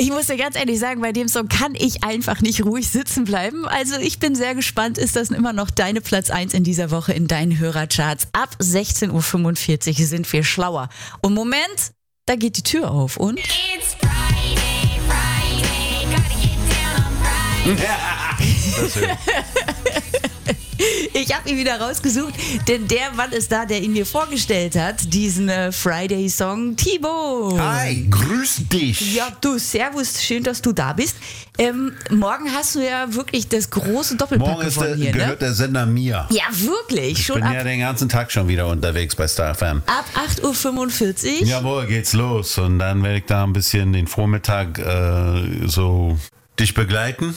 Ich muss dir ganz ehrlich sagen, bei dem Song kann ich einfach nicht ruhig sitzen bleiben. Also ich bin sehr gespannt, ist das immer noch deine Platz 1 in dieser Woche in deinen Hörercharts? Ab 16.45 Uhr sind wir schlauer. Und Moment, da geht die Tür auf und... It's Friday, Friday, gotta get down on Friday. Das ist schön. Ich habe ihn wieder rausgesucht, denn der Mann ist da, der ihn mir vorgestellt hat, diesen Friday-Song, Thibaut. Hi, grüß dich. Ja, du, servus, schön, dass du da bist. Morgen hast du ja wirklich das große Doppelpack Morgen gewonnen hier, gehört ne? der Sender mir. Ja, wirklich. Ich Schon bin ab ja den ganzen Tag schon wieder unterwegs bei Star FM. 8.45 Uhr. Jawohl, geht's los. Und dann werde ich da ein bisschen den Vormittag so dich begleiten.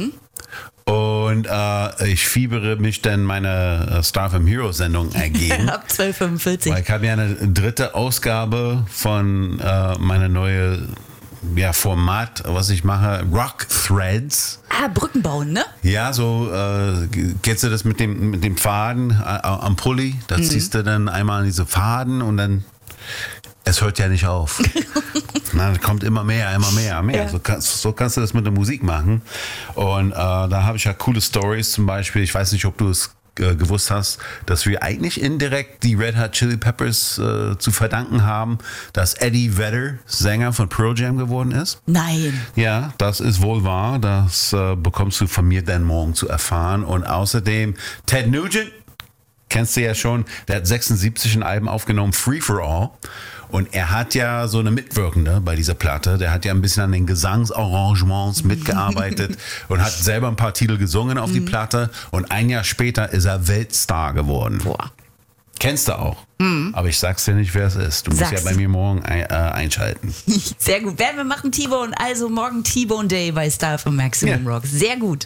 Und ich fiebere mich dann meiner Star FM Hero Sendung ergeben. Ab 12.45 Uhr. Weil ich habe ja eine dritte Ausgabe von meiner neuen Format, was ich mache, Rock Threads. Brücken bauen, ne? Ja, so, kennst du das mit dem Faden am Pulli? Da ziehst du dann einmal diese Faden und dann, es hört ja nicht auf. Na, kommt immer mehr. Ja. So kannst du das mit der Musik machen. Und da habe ich ja coole Stories, zum Beispiel, ich weiß nicht, ob du es gewusst hast, dass wir eigentlich indirekt die Red Hot Chili Peppers zu verdanken haben, dass Eddie Vedder Sänger von Pearl Jam geworden ist. Nein. Ja, das ist wohl wahr. Das bekommst du von mir dann morgen zu erfahren. Und außerdem Ted Nugent, kennst du ja schon, der hat 76 ein Album aufgenommen, Free for All. Und er hat ja so eine Mitwirkende bei dieser Platte. Der hat ja ein bisschen an den Gesangsarrangements mitgearbeitet und hat selber ein paar Titel gesungen auf die Platte. Und ein Jahr später ist er Weltstar geworden. Boah. Kennst du auch. Aber ich sag's dir nicht, wer es ist. Du musst Sag's. ja bei mir morgen einschalten. Sehr gut. Werden wir machen, T-Bone. Also morgen T-Bone Day bei Star für Maximum Ja. Rock. Sehr gut.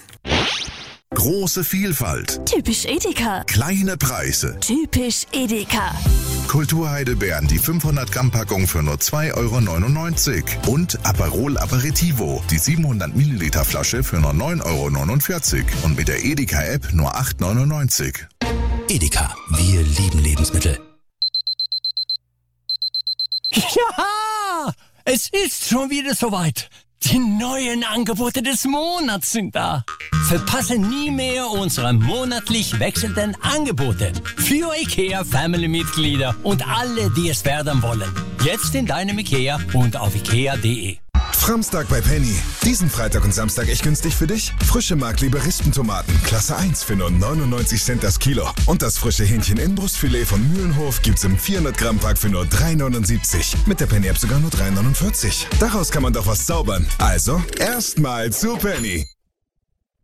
Große Vielfalt, Typisch Edeka. kleine Preise. Typisch Edeka. Kulturheidelbeeren, die 500 Gramm Packung für nur 2,99 € und Aperol Aperitivo, die 700 Milliliter Flasche für nur 9,49 € und mit der Edeka App nur 8,99 €. Edeka, wir lieben Lebensmittel. Ja, es ist schon wieder soweit. Die neuen Angebote des Monats sind da. Verpasse nie mehr unsere monatlich wechselnden Angebote für IKEA Family-Mitglieder und alle, die es werden wollen. Jetzt in deinem IKEA und auf ikea.de. Framstag bei Penny. Diesen Freitag und Samstag echt günstig für dich? Frische Markliebe Rispentomaten, Klasse 1 für nur 99 Cent das Kilo. Und das frische Hähnchen Inbrustfilet von Mühlenhof gibt's im 400 Gramm Pack für nur 3,79. Mit der Penny App sogar nur 3,49. Daraus kann man doch was zaubern. Also, erstmal zu Penny.